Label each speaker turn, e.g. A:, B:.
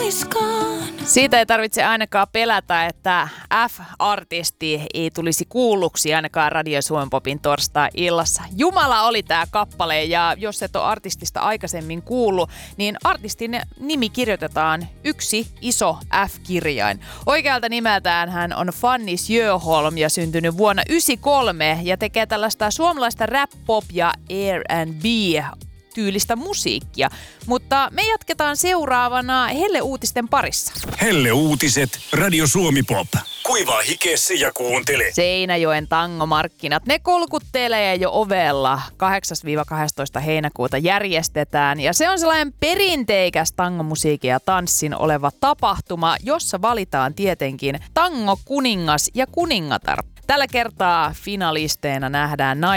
A: Siitä ei tarvitse ainakaan pelätä, että F-artisti ei tulisi kuulluksi ainakaan Radio Suomen Popin torstai-illassa. Jumala oli tää kappale, ja jos et ole artistista aikaisemmin kuullut, niin artistin nimi kirjoitetaan yksi iso F-kirjain. Oikealta nimeltään hän on Fanny Sjöholm ja syntynyt vuonna 1993 ja tekee tällaista suomalaista rap-pop ja R&B tyylistä musiikkia. Mutta me jatketaan seuraavana Helle-uutisten parissa.
B: Helle-uutiset, Radio Suomi Pop. Kuivaa hikeessä ja kuuntele.
A: Seinäjoen tangomarkkinat, ne kolkuttelee jo ovella. 8-12 heinäkuuta järjestetään. Ja se on sellainen perinteikäs tangomusiikin ja tanssin oleva tapahtuma, jossa valitaan tietenkin tango kuningas ja kuningatar. Tällä kertaa finalisteina nähdään